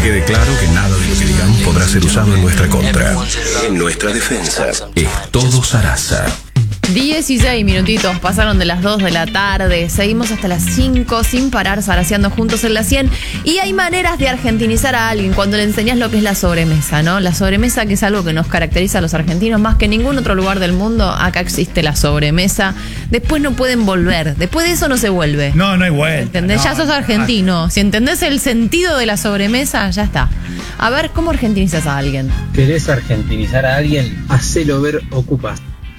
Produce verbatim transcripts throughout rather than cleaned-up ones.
Quede claro que nada de lo que digamos podrá ser usado en nuestra contra. En nuestra defensa es todo Sarasa. dieciséis minutitos pasaron de las dos de la tarde. Seguimos hasta las cinco sin parar, zaraseando juntos en la cien. Y hay maneras de argentinizar a alguien cuando le enseñas lo que es la sobremesa, ¿no? La sobremesa, que es algo que nos caracteriza a los argentinos más que en ningún otro lugar del mundo. Acá existe la sobremesa. Después no pueden volver. Después de eso no se vuelve. No, no hay vuelta. ¿Entendés? No, ya sos no, argentino. Si entendés el sentido de la sobremesa, ya está. A ver, ¿cómo argentinizas a alguien? ¿Querés argentinizar a alguien? Hacelo ver Ocupas.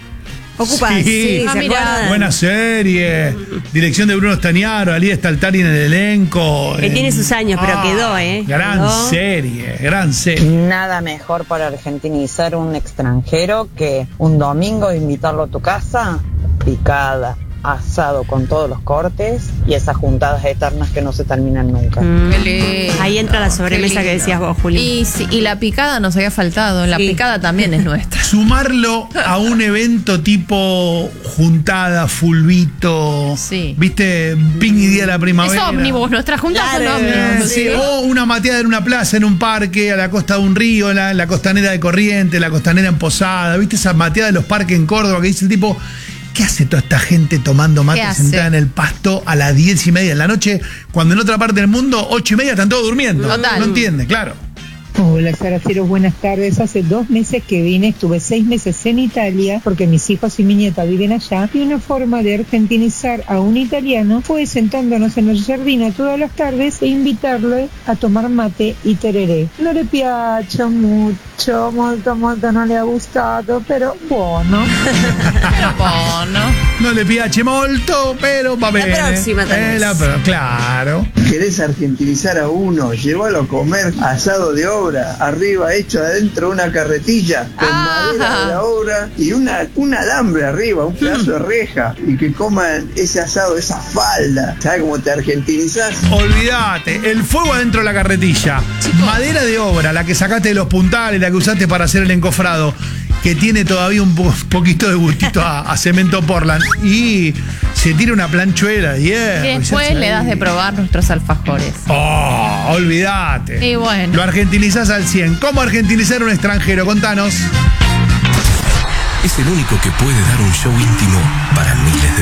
Ocupa, Sí. sí, Ah, ¿se mirá. acuerdan? Buena serie. Dirección de Bruno Stagnaro, Alía Staltari en el elenco. Que Eh, tiene sus años, pero quedó, ¿eh? Gran Quedó. serie, gran serie. Nada mejor para argentinizar un extranjero que un domingo invitarlo a tu casa, picada, asado con todos los cortes y esas juntadas eternas que no se terminan nunca. Mm. Qué lindo, Ahí entra la sobremesa qué que lindo. decías vos, Juli. Y, sí, y la picada nos había faltado. La Sí. picada también es nuestra. Sumarlo a un evento tipo juntada, fulbito, Sí. ¿viste? Ping y día de la primavera. Es ómnibus, nuestras juntas Claro. son Eh, ómnibus. sí, ¿sí? o una mateada en una plaza, en un parque, a la costa de un río, en la, en la costanera de Corrientes, la costanera en Posada. ¿Viste esa mateada de los parques en Córdoba que dice el tipo, ¿qué hace toda esta gente tomando mate ¿Qué hace? sentada en el pasto a las diez y media de la noche, cuando en otra parte del mundo, ocho y media están todos durmiendo? Total. No entiende, claro. Hola, Saraceros, buenas tardes. Hace dos meses que vine, estuve seis meses en Italia porque mis hijos y mi nieta viven allá, y una forma de argentinizar a un italiano fue sentándonos en el jardín todas las tardes e invitarle a tomar mate y tereré. No le piace mucho, molto molto no le ha gustado, pero bueno. Pero bueno. No le piace molto, pero va bene. próxima, tal Eh, vez. la pro- claro. ¿Querés argentinizar a uno? Llévalo a comer asado de obra, arriba hecho adentro una carretilla con Ah. madera de la obra y una, un alambre arriba, un pedazo de reja, y que coman ese asado, esa falda. ¿Sabes cómo te argentinizás? Olvídate, el fuego adentro de la carretilla, madera de obra, la que sacaste de los puntales, la que usaste para hacer el encofrado, que tiene todavía un po- poquito de gustito a, a cemento Portland, y se tira una planchuela, yeah, Y después ya le das de sabés. probar nuestros alfajores. Oh, olvídate. Y bueno. Lo argentinizás al cien. ¿Cómo argentinizar a un extranjero? Contanos. Es el único que puede dar un show íntimo para miles de